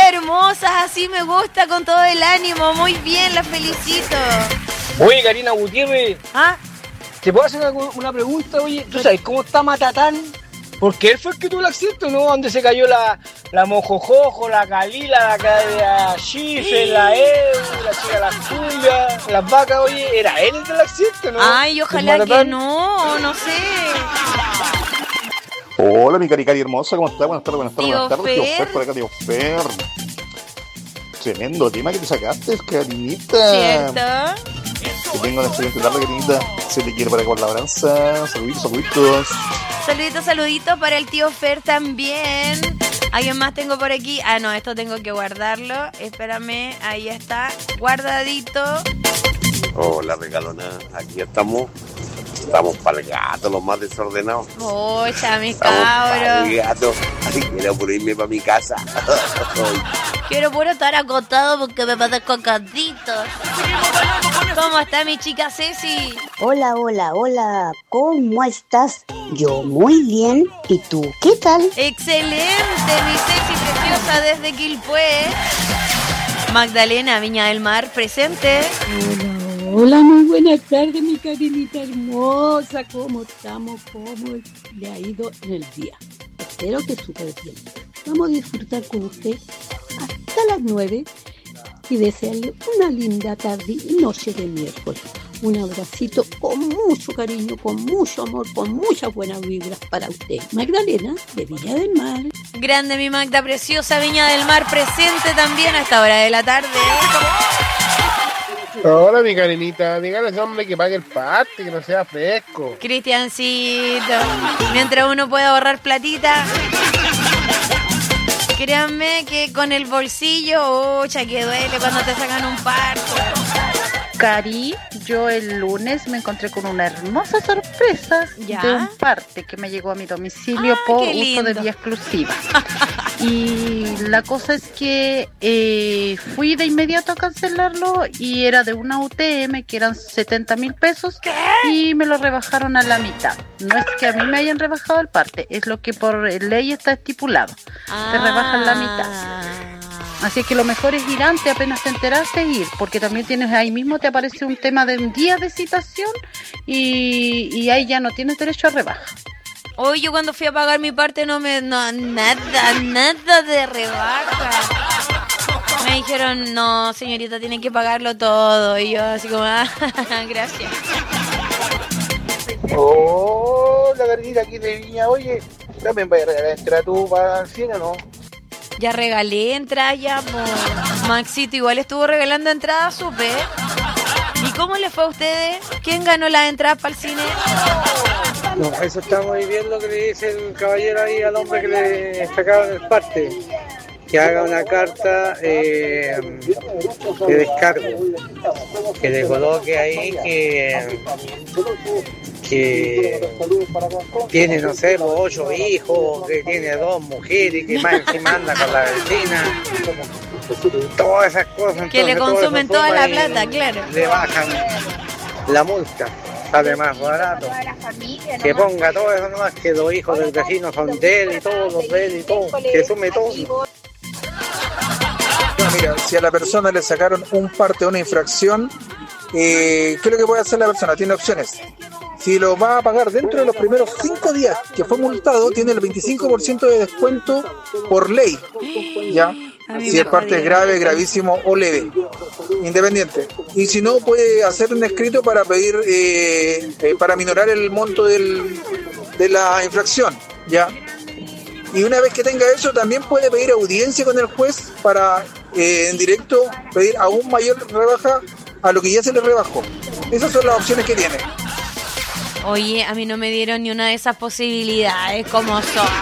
hermosas, así me gusta, con todo el ánimo. Muy bien, las felicito. Oye, Karina Gutiérrez, ¿Ah? ¿te puedo hacer una pregunta? Oye, ¿tú sabes cómo está Matatán? Porque él fue el que tuvo el accidente, ¿no? Donde se cayó la Mojojojo, la Calila, la Chifre, la Evo, la chica, las cumbias, las vacas, oye, era él el del accidente, ¿no? Ay, ojalá que no sé. Hola, mi Cari hermosa, ¿cómo estás? Buenas tardes. Tío Fer. Por acá, tío Fer. Tremendo tema que te sacaste, Karinita. ¿Cierto? Que tengo una excelente tarde, Karinita. Se te quiere para con la labranza. Saluditos. Saluditos para el tío Fer también. ¿Alguien más tengo por aquí? Ah, no, esto tengo que guardarlo. Espérame, ahí está, guardadito. Hola, regalona, aquí estamos. Estamos para el gato, los más desordenados. Ocha, mis Estamos para cabros. el gato. Así quiero por irme para mi casa. Quiero puro estar acostado porque me padezco caditos. ¿Cómo está mi chica Ceci? Hola, ¿cómo estás? Yo muy bien, ¿y tú qué tal? Excelente, mi Ceci preciosa desde Quilpué. Magdalena Viña del Mar, presente. Hola, muy buenas tardes, mi Karinita hermosa. ¿Cómo estamos? ¿Cómo le ha ido en el día? Espero que súper bien. Vamos a disfrutar con usted hasta las 9 y desearle una linda tarde y noche de miércoles. Un abracito con mucho cariño, con mucho amor, con muchas buenas vibras para usted. Magdalena, de Viña del Mar. Grande mi Magda preciosa, Viña del Mar, presente también a esta hora de la tarde. Hola, mi Karinita, dígale a ese hombre que pague el parte, que no sea fresco. Cristiancito, mientras uno pueda ahorrar platita. Créanme que con el bolsillo, que duele cuando te sacan un parto. Cari, yo el lunes me encontré con una hermosa sorpresa ¿Ya? de un parte que me llegó a mi domicilio por uso de vía exclusiva. Y la cosa es que fui de inmediato a cancelarlo y era de una UTM que eran 70,000 pesos. ¿Qué? Y me lo rebajaron a la mitad. No es que a mí me hayan rebajado el parte, es lo que por ley está estipulado. Te rebajan la mitad. Así que lo mejor es ir antes, apenas te enteraste, ir, porque también tienes ahí mismo, te aparece un tema de un día de citación y ahí ya no tienes derecho a rebaja. Hoy yo cuando fui a pagar mi parte nada de rebaja. Me dijeron, no señorita, tiene que pagarlo todo. Y yo así como, gracias. Hola, Karinita, aquí de Viña, oye, también vaya a regalar entrada tú para el cine, ¿no? Ya regalé entrada ya, po. Maxito igual estuvo regalando entradas, supe. ¿Y cómo les fue a ustedes? ¿Quién ganó las entradas para el cine? No, eso está muy bien lo que le dice el caballero ahí al hombre que le sacaron el parte. Que haga una carta de descargo. Que le coloque ahí que tiene, no sé, 8 hijos, que tiene 2 mujeres, que más encima anda con la vecina. Todas esas cosas. Que le consumen toda la plata, claro. Le bajan la multa. Sale más barato. Que ponga todo eso nomás, que los hijos del vecino son de él y todos los de él y todo. Que sume todo. Mira, si a la persona le sacaron un parte o una infracción, ¿qué es lo que puede hacer la persona? Tiene opciones. Si lo va a pagar dentro de los primeros 5 días que fue multado, tiene el 25% de descuento por ley, ¿ya? Si el parte es grave, gravísimo o leve, independiente. Y si no, puede hacer un escrito para pedir, para minorar el monto de la infracción, ¿ya? Y una vez que tenga eso, también puede pedir audiencia con el juez para, en directo, pedir aún mayor rebaja a lo que ya se le rebajó. Esas son las opciones que tiene. Oye, a mí no me dieron ni una de esas posibilidades como son.